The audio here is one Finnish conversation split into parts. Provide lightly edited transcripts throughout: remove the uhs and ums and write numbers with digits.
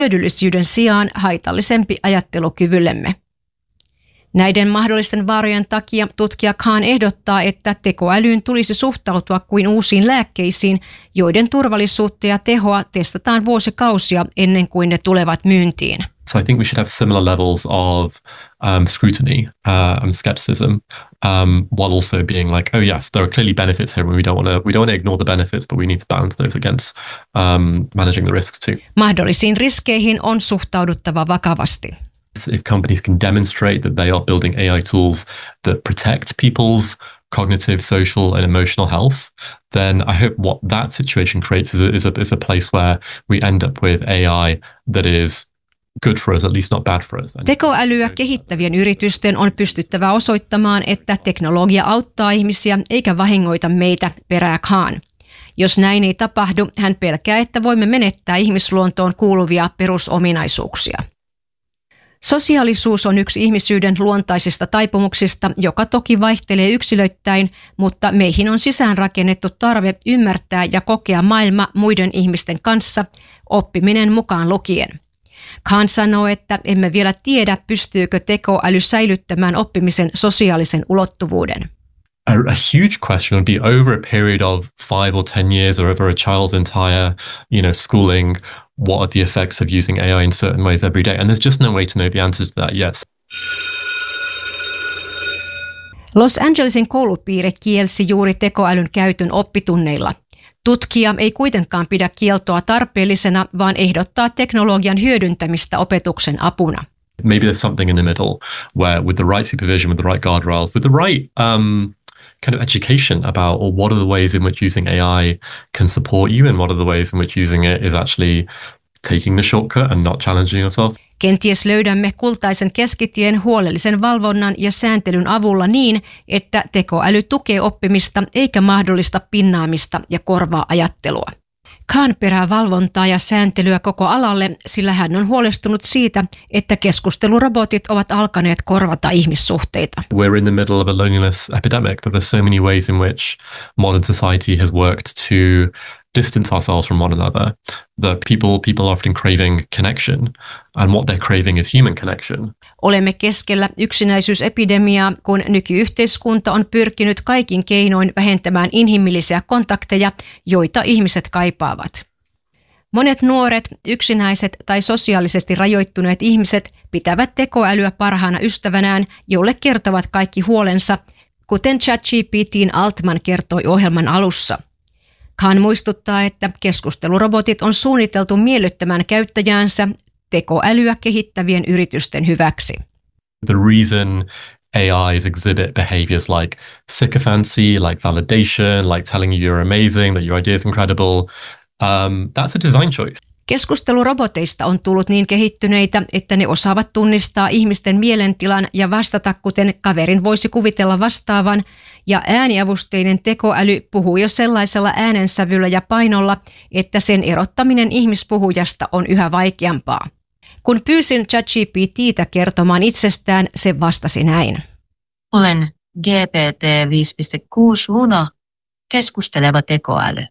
hyödyllisyyden sijaan haitallisempi ajattelukyvyllemme. Näiden mahdollisten vaarojen takia tutkija Khan ehdottaa, että tekoälyyn tulisi suhtautua kuin uusiin lääkkeisiin, joiden turvallisuutta ja tehoa testataan vuosikausia ennen kuin ne tulevat myyntiin. So I think we should have similar levels of scrutiny and skepticism, while also being like, oh yes, there are clearly benefits here, and we don't want to ignore the benefits, but we need to balance those against managing the risks too. Mahdollisiin riskeihin on suhtauduttava vakavasti. If companies can demonstrate that they are building AI tools that protect people's cognitive, social, and emotional health, then I hope what that situation creates is a place where we end up with AI that is good for us, at least not bad for us. Tekoälyä kehittävien yritysten on pystyttävä osoittamaan, että teknologia auttaa ihmisiä eikä vahingoita meitä, perää Khan. Jos näin ei tapahdu, hän pelkää, että voimme menettää ihmisluontoon kuuluvia perusominaisuuksia. Sosiaalisuus on yksi ihmisyyden luontaisista taipumuksista, joka toki vaihtelee yksilöittäin, mutta meihin on sisäänrakennettu tarve ymmärtää ja kokea maailma muiden ihmisten kanssa, oppiminen mukaan lukien. Khan sanoo, että emme vielä tiedä, pystyykö tekoäly säilyttämään oppimisen sosiaalisen ulottuvuuden. A huge question would be over a period of 5 or 10 years or over a child's entire, schooling, what are the effects of using AI in certain ways every day? And there's just no way to know the answers to that yet. Los Angelesin koulupiiri kielsi juuri tekoälyn käytön oppitunneilla. Tutkija ei kuitenkaan pidä kieltoa tarpeellisena, vaan ehdottaa teknologian hyödyntämistä opetuksen apuna. Maybe there's something in the middle where with the right supervision, with the right guardrails, with the right kind of education about what are the ways in which using AI can support you and what are the ways in which using it is actually taking the shortcut and not challenging yourself. Kenties löydämme kultaisen keskitien huolellisen valvonnan ja sääntelyn avulla niin, että tekoäly tukee oppimista eikä mahdollista pinnaamista ja korvaa ajattelua. Khan perää valvontaa ja sääntelyä koko alalle, sillä hän on huolestunut siitä, että keskustelurobotit ovat alkaneet korvata ihmissuhteita. We're in the middle of a loneliness epidemic. There's so many ways in which modern society has worked to distance ourselves from one another. The people are often craving connection, and what they're craving is human connection. Olemme keskellä yksinäisyysepidemiaa, kun nykyyhteiskunta on pyrkinyt kaikin keinoin vähentämään inhimillisiä kontakteja, joita ihmiset kaipaavat. Monet nuoret, yksinäiset tai sosiaalisesti rajoittuneet ihmiset pitävät tekoälyä parhaana ystävänään, jolle kertovat kaikki huolensa, kuten ChatGPT:n Altman kertoi ohjelman alussa. Khan muistuttaa, että keskustelurobotit on suunniteltu miellyttämään käyttäjäänsä tekoälyä kehittävien yritysten hyväksi. The reason AIs exhibit behaviors like sycophancy, like validation, like telling you you're amazing, that your idea is incredible, that's a design choice. Keskusteluroboteista on tullut niin kehittyneitä, että ne osaavat tunnistaa ihmisten mielentilan ja vastata, kuten kaverin voisi kuvitella vastaavan, ja ääniavusteinen tekoäly puhuu jo sellaisella äänensävyllä ja painolla, että sen erottaminen ihmispuhujasta on yhä vaikeampaa. Kun pyysin ChatGPT:tä kertomaan itsestään, se vastasi näin. Olen GPT 5.6 Luna, keskusteleva tekoäly.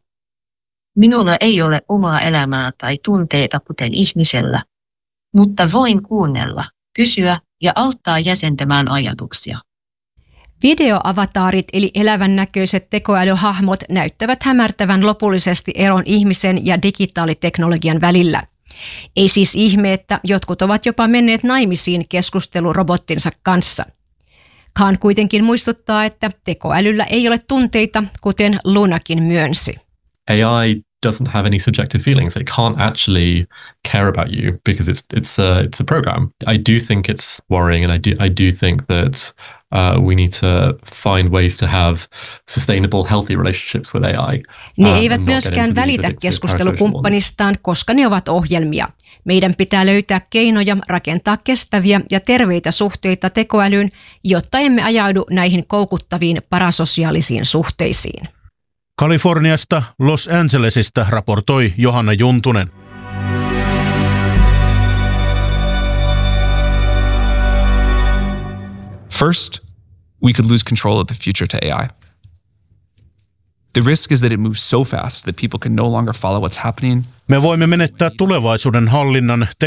Minulla ei ole omaa elämää tai tunteita kuten ihmisellä, mutta voin kuunnella, kysyä ja auttaa jäsentämään ajatuksia. Videoavataarit eli elävännäköiset tekoälyhahmot näyttävät hämärtävän lopullisesti eron ihmisen ja digitaaliteknologian välillä. Ei siis ihme, että jotkut ovat jopa menneet naimisiin keskustelurobottinsa kanssa. Khan kuitenkin muistuttaa, että tekoälyllä ei ole tunteita, kuten Lunakin myönsi. AI doesn't have any subjective feelings. It can't actually care about you because it's a program. I do think it's worrying, and I do think that we need to find ways to have sustainable, healthy relationships with AI. Ne eivät myöskään välitä keskustelukumppanistaan, koska ne ovat ohjelmia. Meidän pitää löytää keinoja rakentaa kestäviä ja terveitä suhteita tekoälyyn, jotta emme ajaudu näihin koukuttaviin parasosiaalisiin suhteisiin. Kaliforniasta Los Angelesista raportoi Johanna Juntunen. First, we could lose control of the future to AI. The risk is that it moves so fast that people can no longer follow what's happening. Me voimme menettää tulevaisuuden hallinnan